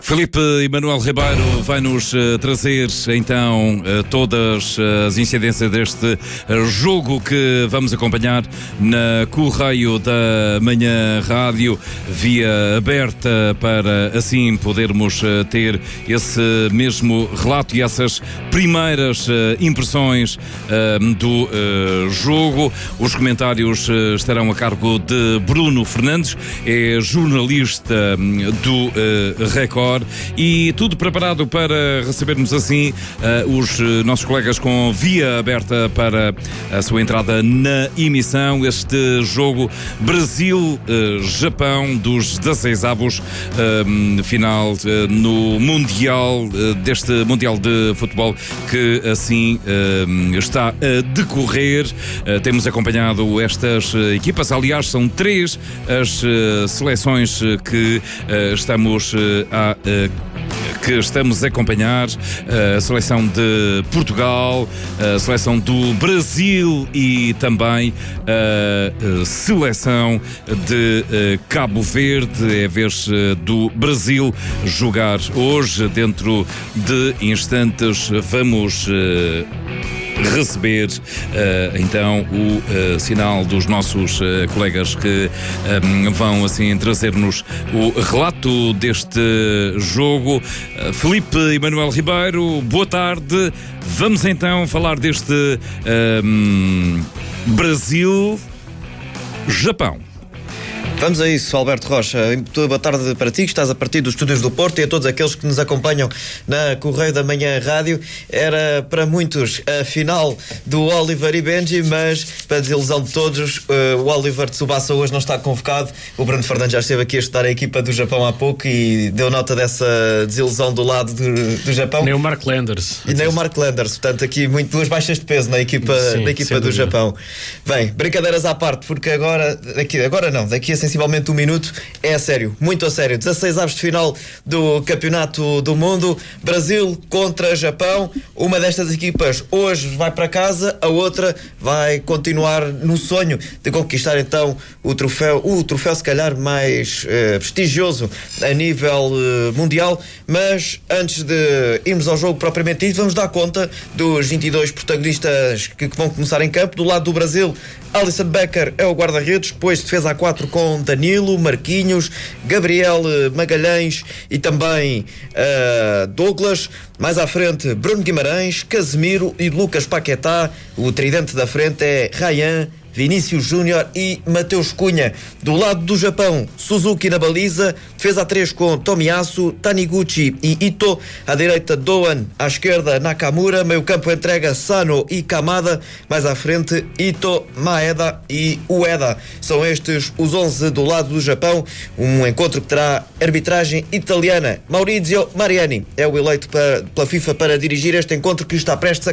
Filipe Emanuel Ribeiro vai-nos trazer então todas as incidências deste jogo que vamos acompanhar na Correio da Manhã Rádio, via aberta, para assim podermos ter esse mesmo relato e essas primeiras impressões do jogo. Os comentários estarão a cargo de Bruno Fernandes, é jornalista do Record, e tudo preparado para recebermos assim os nossos colegas com via aberta para a sua entrada na emissão. Este jogo Brasil-Japão dos 16avos final no Mundial, deste Mundial de Futebol que assim está a decorrer. Temos acompanhado estas equipas, aliás são 3 as seleções que estamos a acompanhar: a seleção de Portugal, a seleção do Brasil e também a seleção de Cabo Verde. É a vez do Brasil jogar hoje. Dentro de instantes vamos receber então o sinal dos nossos colegas que vão assim trazer-nos o relato deste jogo. Filipe Emanuel Ribeiro, boa tarde. Vamos então falar deste Brasil-Japão. Vamos a isso, Alberto Rocha. Boa tarde para ti, que estás a partir dos estúdios do Porto, e a todos aqueles que nos acompanham na Correio da Manhã Rádio. Era para muitos a final do Oliver e Benji, mas para a desilusão de todos, o Oliver Tsubasa hoje não está convocado. O Bruno Fernandes já esteve aqui a estudar a equipa do Japão há pouco e deu nota dessa desilusão do lado do Japão. Nem o Mark Landers. E nem o Mark Landers. Portanto, aqui duas baixas de peso na equipa do Japão. Bem, brincadeiras à parte, porque daqui a sensivelmente um minuto, é a sério, muito a sério. 16avos de final do Campeonato do Mundo, Brasil contra Japão. Uma destas equipas hoje vai para casa, a outra vai continuar no sonho de conquistar então o troféu se calhar mais prestigioso a nível mundial. Mas antes de irmos ao jogo propriamente dito, vamos dar conta dos 22 protagonistas que vão começar em campo. Do lado do Brasil, Alisson Becker é o guarda-redes, depois defesa a 4 com Danilo, Marquinhos, Gabriel Magalhães e também Douglas. Mais à frente, Bruno Guimarães, Casemiro e Lucas Paquetá. O tridente da frente é Ryan, Vinícius Júnior e Mateus Cunha. Do lado do Japão, Suzuki na baliza, defesa a 3 com Tomiyasu, Taniguchi e Ito. À direita, Doan, à esquerda, Nakamura. Meio campo entrega Sano e Kamada. Mais à frente, Ito, Maeda e Ueda. São estes os 11 do lado do Japão. Um encontro que terá arbitragem italiana. Maurizio Mariani é o eleito pela FIFA para dirigir este encontro, que está prestes a